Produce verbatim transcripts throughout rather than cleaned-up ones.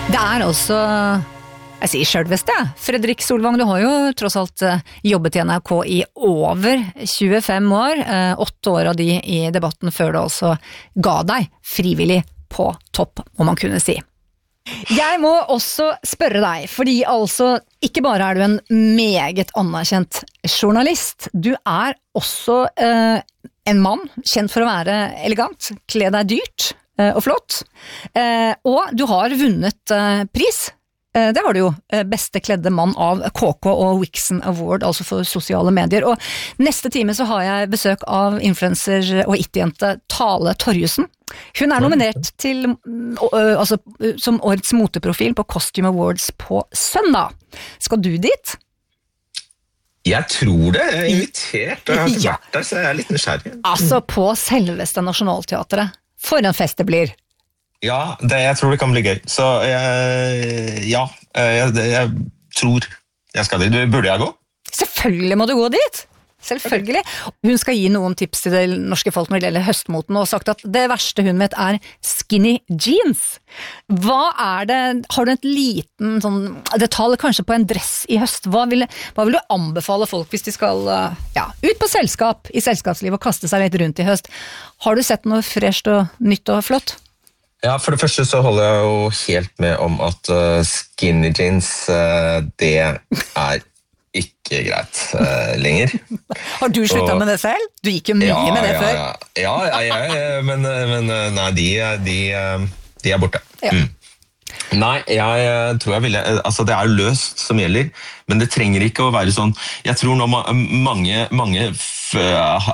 Det er altså, jeg sier selveste, ja. Fredrik Solvang, du har jo tross alt jobbet i N R K i over tjuefem år, åtte år av de i debatten før du altså ga deg frivillig på topp, må man kunne si. Jeg må også spørre deg, fordi altså, ikke bare er du en meget anerkjent journalist, du er også eh, en mann, kjent for å være elegant, kle deg dyrt eh, og flott, eh, og du har vunnet eh, pris. Eh, det har du jo, eh, beste kledde mann av K K og Wixen Award, altså for sosiale medier. Og neste time så har jeg besøk av influencer og it-jente Tale Torjussen. Hun er nominert til, uh, altså, som årets moteprofil på Costume Awards på søndag. Skal du dit? Jeg tror det, jeg er invitert, og jeg har ikke vært der, så jeg er litt nysgjerrig. Altså på selveste Nationaltheatret. For en fest det blir. Ja, det, jeg tror det kan bli gøy. Så jeg, ja, jeg, jeg tror jeg skal dit. Burde jeg gå? Selvfølgelig må du gå dit. Selvfølgelig. Hun skal gi noen tips til det norske folk når det gjelder høstmoten, og har sagt at det verste hun vet er skinny jeans. Hva er det, har du et liten sånn detalj kanskje på en dress i høst? Hva vil, hva vil du anbefale folk hvis de skal ja, ut på selskap, i selskapsliv og kaste seg litt rundt i høst? Har du sett noe fresht og nytt og flott? Ja, for det første så holder jeg jo helt med om at uh, skinny jeans, uh, det er ikke greit uh, lenger. Har du sluttet og, med det selv? Du gikk jo mye ja, med det ja, før. Ja, ja, ja, ja men, men nei, de, de, de er borte. Ja. Mm. Nei, jeg tror jeg ville, altså det er jo løst som gjelder, men det trenger ikke å være sånn, jeg tror nå mange, mange f, uh,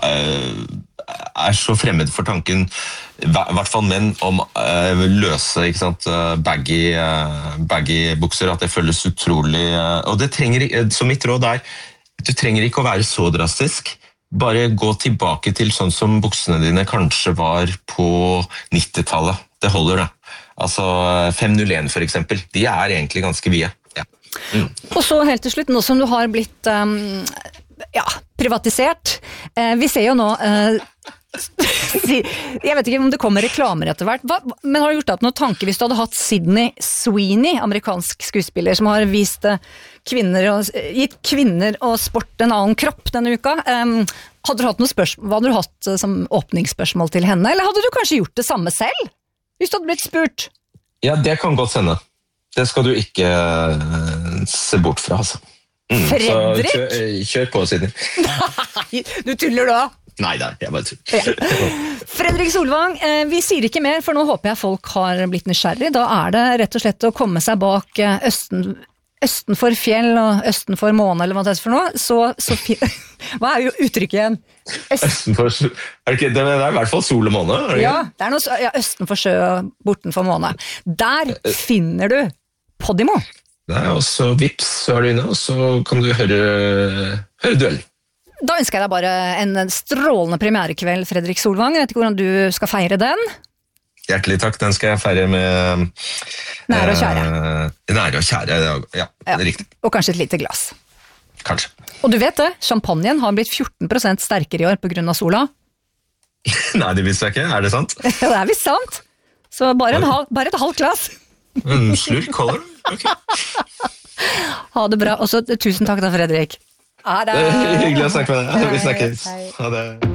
er så fremmed for tanken, i hvert fall menn, om uh, løse, ikke sant, baggy, uh, baggy bukser, at det føles utrolig, uh, og det trenger, så mitt råd er, du trenger ikke å være så drastisk, bare gå tilbake til sånn som buksene dine kanskje var på nittitallet, det holder det. Altså fem null en for eksempel, de er egentlig ganske vide. Ja. Mm. Og så helt til slutt, nå som du har blitt um, ja, privatisert, eh, vi ser jo nå eh, jeg vet ikke om det kommer reklamer etter hvert, Hva, men har du gjort deg noen tanke hvis du hadde hatt Sydney Sweeney, amerikansk skuespiller, som har vist eh, kvinner og, gitt kvinner og sport en annen kropp denne uka, um, hadde du hatt noen spørsmål, hva hadde du hatt uh, som åpningsspørsmål til henne, eller hadde du kanskje gjort det samme selv? Hvis du hadde blitt spurt? Ja, det kan godt hende. Det skal du ikke uh, se bort fra, altså. Mm, Fredrik? Så kjør, kjør på, Sydney. Nei, du tuller da? Nei, nei, jeg bare tuller. Ja. Fredrik Solvang, eh, vi sier ikke mer, for nå håper jeg folk har blitt nysgjerrig. Da er det rett og slett å komme seg bak eh, østen, østen for fjell og østen for måne, eller hva det er for noe. Så, så fi- hva er jo uttrykket igjen? Østen for, er det, ikke, det er i hvert fall sol og måne. Er det ikke? Ja, det er noe, ja, østen for sjø og borten for måne. Der finner du Podimo. Det er også Vips, så er du inne, og så kan du høre, høre duell. Da ønsker jeg deg bare en strålende premierekveld, Fredrik Solvang. Jeg vet ikke hvordan du skal feire den. Hjertelig takk, den skal jeg feire med Nære og kjære. Eh, nære og kjære, ja, ja, det er riktig. Og kanskje et lite glass. Kanskje. Og du vet det, champagnen har blitt fjorten prosent sterkere i år på grunn av sola. Nei, det visste jeg ikke, er det sant? Ja, det er visst sant. Så bare, en halv, bare et halvt glass. En slurk holder du? Ok. Ha det bra, og så tusen takk da, Fredrik. Ha det. Hyggelig å snakke med deg. Vi snakkes. Ha det.